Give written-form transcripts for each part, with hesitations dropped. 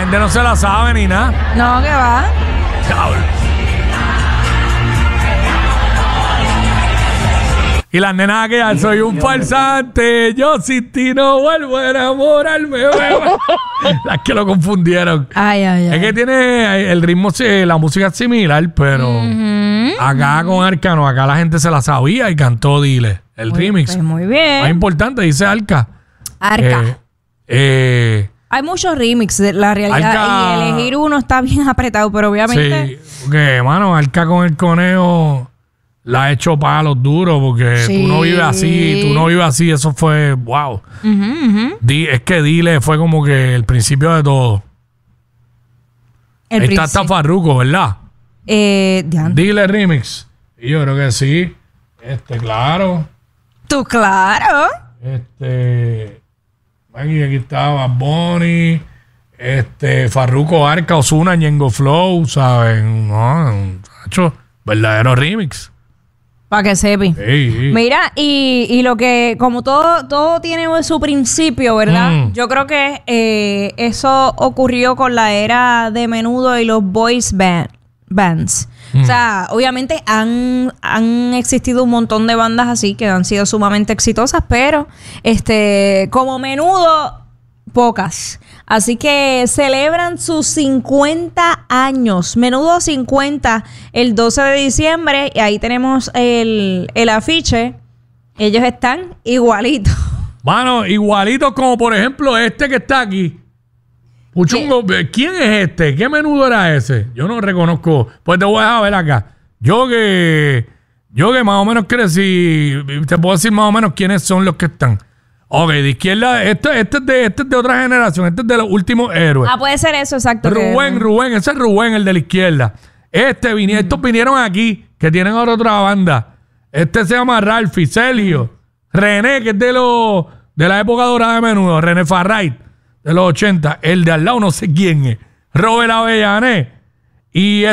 gente no se la sabe ni nada. No, ¿qué va? Diablo. Y las nenas aquellas, soy un farsante, yo sin ti no vuelvo a enamorarme. Las que lo confundieron. Ay. Es que tiene el ritmo, la música es similar, pero acá con Arca no, acá la gente se la sabía y cantó Dile, el remix. Pues muy bien. Más importante, dice Arca. Hay muchos remixes, la realidad. Arca, y elegir uno está bien apretado, pero obviamente. Sí, porque, mano, Arca con el conejo la ha hecho palos duros porque tú no vives así, eso fue, wow. Es que Dile fue como que el principio de todo. Ahí está hasta Farruko, ¿verdad? Dile remix. Y yo creo que sí. Claro. Tú, claro. Aquí estaba Bonnie, Farruko, Arca, Ozuna, Ñengo Flow, ¿saben? No, hecho verdadero remix. Para que sepi. Sí. Mira, y lo que, como todo tiene su principio, ¿verdad? Yo creo que eso ocurrió con la era de Menudo y los boys bands. O sea, obviamente han existido un montón de bandas así que han sido sumamente exitosas, pero como Menudo, pocas. Así que celebran sus 50 años. Menudo 50 el 12 de diciembre. Y ahí tenemos el afiche. Ellos están igualitos. Mano, igualitos como por ejemplo que está aquí. Puchungo, ¿quién es este? ¿Qué Menudo era ese? Yo no reconozco. Pues te voy a ver acá. Yo que más o menos crecí, te puedo decir más o menos quiénes son los que están. Ok, de izquierda, este es de otra generación, este es de los últimos héroes. Puede ser eso, exacto. Rubén, ese es Rubén, el de la izquierda. Estos vinieron aquí, que tienen ahora otra banda. Este se llama Ralphie, Celio, René, que es de la época dorada de Menudo, René Farrait, de los 80. El de al lado no sé quién es. Robert Avellané. Y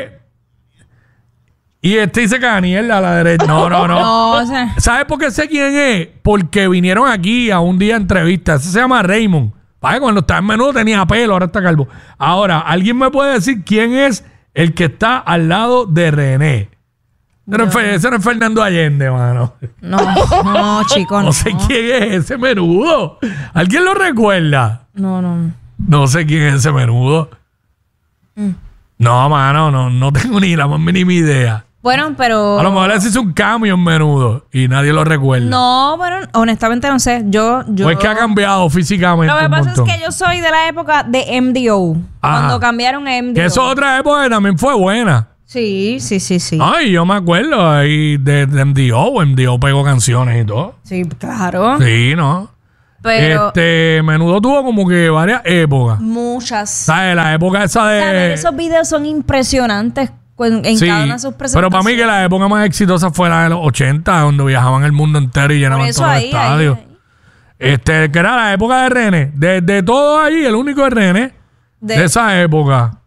dice Caniel a la derecha. No. O sea. ¿Sabes por qué sé quién es? Porque vinieron aquí a un día de entrevista. Ese se llama Raymond. ¿Vale? Cuando estaba en Menudo tenía pelo, ahora está calvo. Ahora, ¿alguien me puede decir quién es el que está al lado de René? Ese no es Fernando Allende, mano. No, chico, no. No sé quién es ese Menudo. ¿Alguien lo recuerda? No. No sé quién es ese Menudo. No, mano, no tengo ni la más mínima idea. Bueno, pero... A lo mejor les hizo un cambio en Menudo y nadie lo recuerda. No, pero honestamente no sé. Yo... O es que ha cambiado físicamente. Lo que pasa es que yo soy de la época de MDO. Ajá. Cuando cambiaron a MDO. Que eso otra época también fue buena. Sí. Ay, yo me acuerdo ahí de MDO. MDO pegó canciones y todo. Sí, claro. Sí, ¿no? Pero... Menudo tuvo como que varias épocas. Muchas. ¿Sabes? La época esa de... También esos videos son impresionantes en sí, cada una de sus presentaciones. pero para mí que la época más exitosa fue la de los 80, donde viajaban el mundo entero y llenaban todos los estadios. Que era la época de René. De todo ahí, el único de René de esa época.